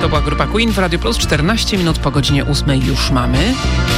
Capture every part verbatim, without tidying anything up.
To była grupa Queen w Radio Plus. czternaście minut po godzinie ósmej już mamy.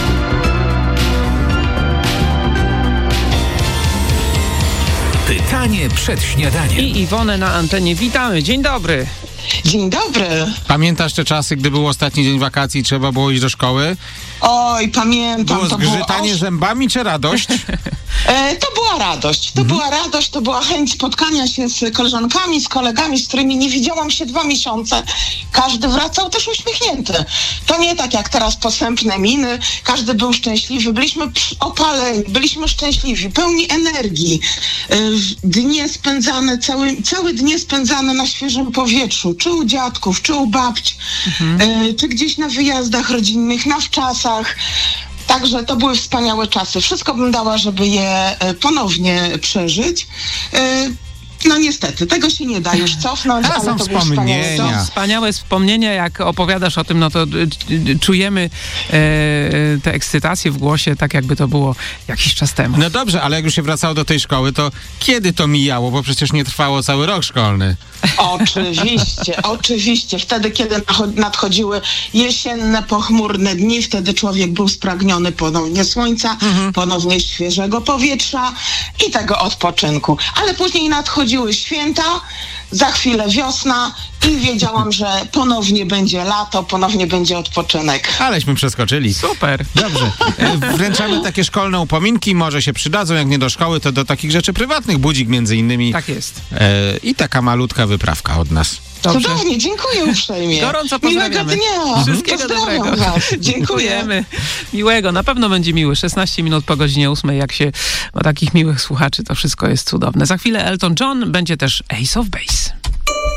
Pytanie przed śniadaniem. I Iwonę na antenie witamy. Dzień dobry. Dzień dobry. Pamiętasz te czasy, gdy był ostatni dzień wakacji i trzeba było iść do szkoły? Oj, pamiętam. Było to zgrzytanie było... zębami czy radość? E, to była radość. To mhm. była radość, to była chęć spotkania się z koleżankami, z kolegami, z którymi nie widziałam się dwa miesiące. Każdy wracał też uśmiechnięty. To nie tak jak teraz posępne miny. Każdy był szczęśliwy. Byliśmy opaleni, byliśmy szczęśliwi, pełni energii. E, dnie spędzane, cały, całe dnie spędzane na świeżym powietrzu. Czy u dziadków, czy u babci, mhm. e, czy gdzieś na wyjazdach rodzinnych, na wczasach. Także to były wspaniałe czasy. Wszystko bym dała, żeby je ponownie przeżyć. No niestety, tego się nie da już cofnąć, ale, ale są to były wspaniałe To czasy. wspaniałe wspomnienia, jak opowiadasz o tym, no to y, czujemy e, tę ekscytację w głosie, tak jakby to było jakiś czas temu. No dobrze, ale jak już się wracało do tej szkoły, to kiedy to mijało? Bo przecież nie trwało cały rok szkolny. Oczywiście, oczywiście. Wtedy, kiedy nadchodziły jesienne, pochmurne dni, wtedy człowiek był spragniony ponownie słońca, mhm. ponownie świeżego powietrza i tego odpoczynku. Ale później nadchodziły święta, za chwilę wiosna i wiedziałam, że ponownie będzie lato, ponownie będzie odpoczynek. Aleśmy przeskoczyli. Super. Dobrze. Wręczamy takie szkolne upominki, może się przydadzą, jak nie do szkoły, to do takich rzeczy prywatnych. Budzik między innymi. Tak jest. E, I taka malutka wyprawka od nas. Dobrze. Cudownie, dziękuję uprzejmie. Gorąco pozdrawiamy. Miłego dnia. Wszystkiego Pozdrawiam dobrego. was. Dziękuję. Dziękujemy. Miłego, na pewno będzie miły. szesnaście minut po godzinie ósmej, jak się ma takich miłych słuchaczy, to wszystko jest cudowne. Za chwilę Elton John, będzie też Ace of Base.